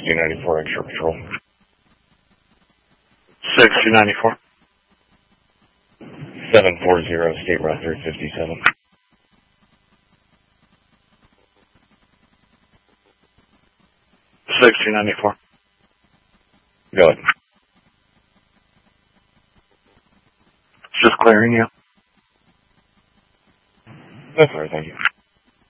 6294 Extra Patrol. 6294. 740 State Route 357. 6294. Go ahead. Just clearing you. That's all right, thank you.